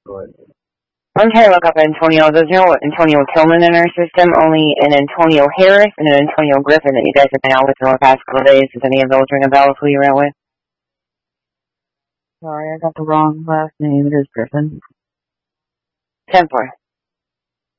I'm trying to look up Antonio. There's no Antonio Tillman in our system, only an Antonio Harris and an Antonio Griffin that you guys have been out with in the past couple of days. Does any of those ring a bell with who you ran with? Sorry, I got the wrong last name. It is Griffin. 10-4.